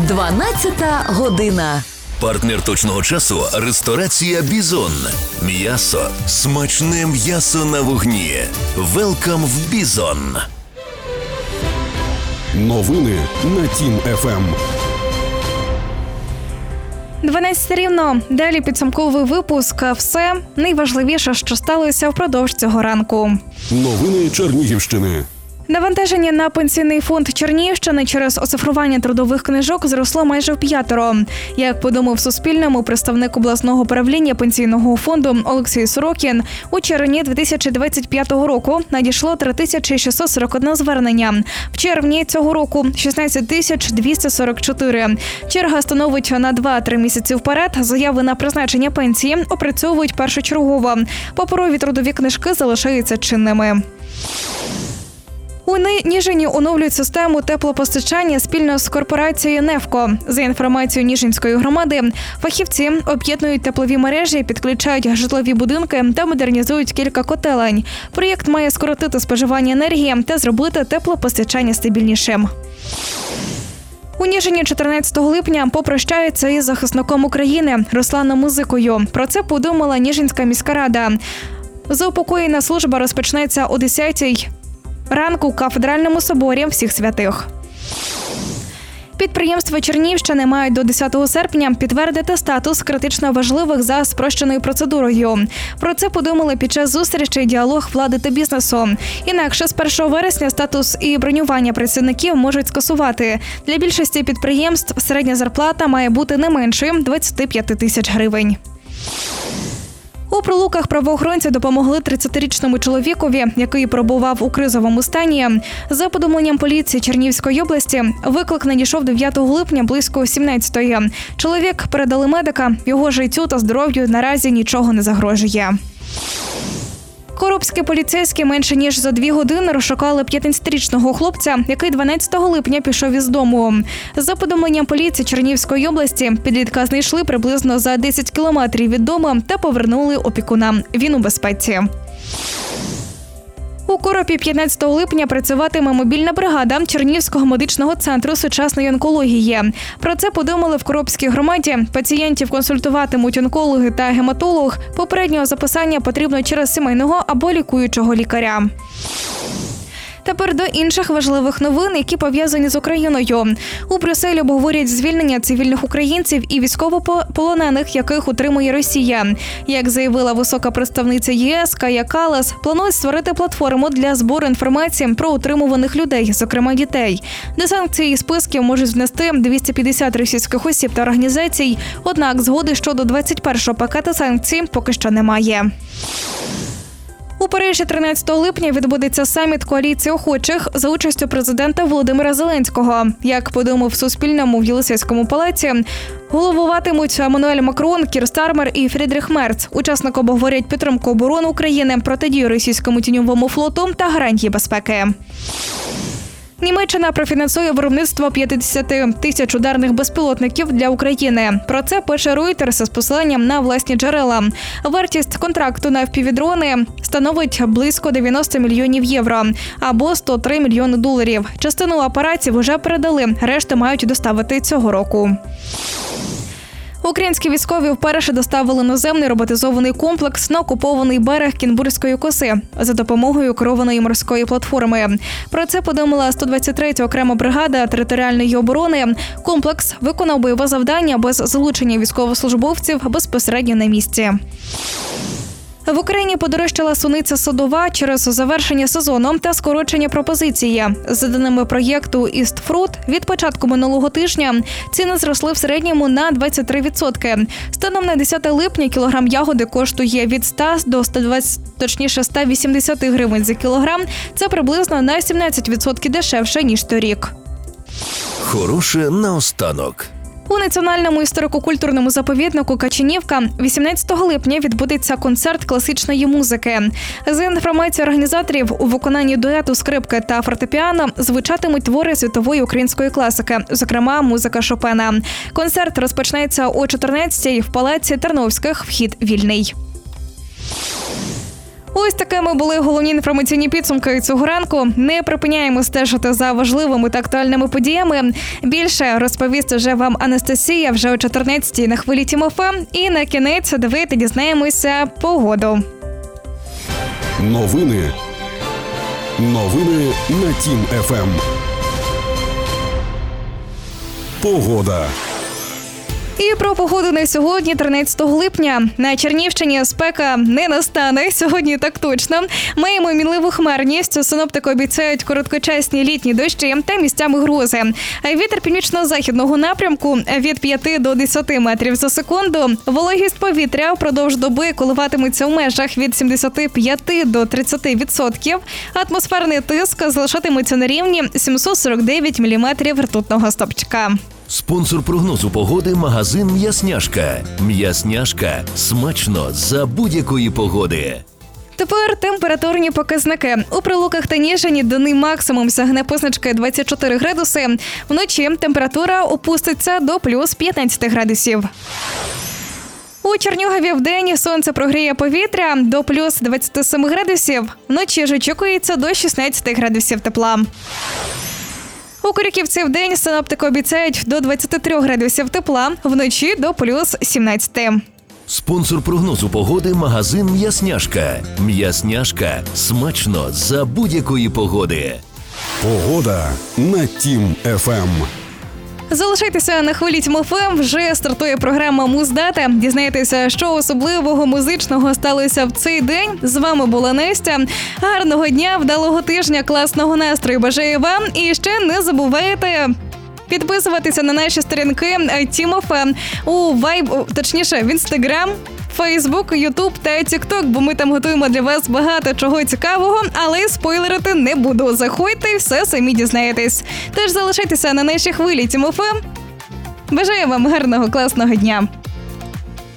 12 година. Партнер точного часу – ресторація «Бізон». М'ясо. Смачне м'ясо на вогні. Велкам в «Бізон». Новини на Тім ФМ. 12 рівно. Далі підсумковий випуск. Все найважливіше, що сталося впродовж цього ранку. Новини Чернігівщини. Навантаження на пенсійний фонд Чернігівщини через оцифрування трудових книжок зросло майже вп'ятеро. Як повідомив Суспільному представник обласного управління пенсійного фонду Олексій Сорокін, у червні 2025 року надійшло 3641 звернення. В червні цього року – 16244. Черга становить на 2-3 місяці вперед. Заяви на призначення пенсії опрацьовують першочергово. Паперові трудові книжки залишаються чинними. У Ніжині оновлюють систему теплопостачання спільно з корпорацією «Нефко». За інформацією Ніжинської громади, фахівці об'єднують теплові мережі, підключають житлові будинки та модернізують кілька котелень. Проєкт має скоротити споживання енергії та зробити теплопостачання стабільнішим. У Ніжині 14 липня попрощаються із захисником України Русланом Музикою. Про це повідомила Ніжинська міська рада. Заупокоєнна служба розпочнеться о 10-й ранку в кафедральному соборі Всіх Святих. Підприємства Чернігівщини мають до 10 серпня підтвердити статус критично важливих за спрощеною процедурою. Про це подумали під час зустрічі «Діалог влади та бізнесу». Інакше з 1 вересня статус і бронювання працівників можуть скасувати. Для більшості підприємств середня зарплата має бути не меншою 25 тисяч гривень. У Прилуках правоохоронці допомогли 30-річному чоловікові, який перебував у кризовому стані. За повідомленням поліції Чернігівської області, виклик надійшов 9 липня близько 17-ї. Чоловік передали медика, його життю та здоров'ю наразі нічого не загрожує. Коробські поліцейські менше ніж за 2 години розшукали 15-річного хлопця, який 12 липня пішов із дому. За повідомленням поліції Чернігівської області, підлітка знайшли приблизно за 10 кілометрів від дому та повернули опікунам. Він у безпеці. У Коропі 15 липня працюватиме мобільна бригада Чернігівського медичного центру сучасної онкології. Про це повідомили в Коропській громаді. Пацієнтів консультуватимуть онкологи та гематолог. Попереднього записання потрібно через сімейного або лікуючого лікаря. Тепер до інших важливих новин, які пов'язані з Україною. У Брюсселі обговорюють звільнення цивільних українців і військовополонених, яких утримує Росія. Як заявила висока представниця ЄС Кая Каллас, планують створити платформу для збору інформації про утримуваних людей, зокрема дітей. До санкцій і списків можуть внести 250 російських осіб та організацій, однак згоди щодо 21-го пакету санкцій поки що немає. У Парижі 13 липня відбудеться саміт коаліції охочих за участю президента Володимира Зеленського. Як повідомив Суспільному в Єлисейському палаці, головуватимуть Еммануель Макрон, Кір Стармер і Фрідріх Мерц. Учасники обговорять підтримку оборони України, протидію російському тіньовому флоту та гарантії безпеки. Німеччина профінансує виробництво 50 тисяч ударних безпілотників для України. Про це пише Reuters з посиланням на власні джерела. Вартість контракту на FPV-дрони становить близько 90 мільйонів євро або 103 мільйони доларів. Частину апаратів вже передали, решту мають доставити цього року. Українські військові вперше доставили наземний роботизований комплекс на окупований берег Кінбурзької коси за допомогою керованої морської платформи. Про це повідомила 123-я окрема бригада територіальної оборони. Комплекс виконав бойове завдання без залучення військовослужбовців безпосередньо на місці. В Україні подорожчала суниця садова через завершення сезону та скорочення пропозиції. За даними проєкту «Істфрут», від початку минулого тижня ціни зросли в середньому на 23%. Станом на 10 липня кілограм ягоди коштує від 100 до 180 гривень за кілограм. Це приблизно на 17% дешевше, ніж торік. Хороше наостанок. У Національному історико-культурному заповіднику Качанівка 18 липня відбудеться концерт класичної музики. За інформацією організаторів, у виконанні дуету скрипки та фортепіано звучатимуть твори світової української класики, зокрема музика Шопена. Концерт розпочнеться о 14-й в палаці Терновських, вхід вільний. Ось такими були головні інформаційні підсумки цього ранку. Не припиняємо стежити за важливими та актуальними подіями. Більше розповість вже вам Анастасія вже о 14-й на хвилі Тім ФМ. І на кінець давайте дізнаємося погоду. Новини на Тім ФМ. Погода. І про погоду на сьогодні, 13 липня. На Чернігівщині спека не настане, сьогодні так точно. Маємо мінливу хмарність, синоптики обіцяють короткочасні літні дощі та місцями грози. Вітер північно-західного напрямку від 5 до 10 метрів за секунду. Вологість повітря впродовж доби коливатиметься в межах від 75 до 30%. Атмосферний тиск залишатиметься на рівні 749 міліметрів ртутного стовпчика. Спонсор прогнозу погоди – магазин «М'ясняшка». «М'ясняшка» – смачно за будь-якої погоди. Тепер температурні показники. У Прилуках та Ніжині денний максимум сягне позначки 24 градуси. Вночі температура опуститься до плюс 15 градусів. У Чернігові вдень сонце прогріє повітря до плюс 27 градусів. Вночі ж очікується до 16 градусів тепла. У Корюківці вдень синоптики обіцяють до 23 градусів тепла, вночі до плюс 17. Спонсор прогнозу погоди – магазин «М'ясняшка». «М'ясняшка» – смачно за будь-якої погоди. Погода на Тім ФМ. Залишайтеся на хвилі Тім ФМ, вже стартує програма «Муздата». Дізнаєтеся, що особливого музичного сталося в цей день. З вами була Настя. Гарного дня, вдалого тижня, класного настрою бажаю вам. І ще не забувайте підписуватися на наші сторінки Тім ФМ в Інстаграм, Фейсбук, Ютуб та Тікток, бо ми там готуємо для вас багато чого цікавого, але спойлерити не буду. Заходьте і все самі дізнаєтесь. Тож залишайтеся на нашій хвилі Тім ФМ. Бажаю вам гарного, класного дня.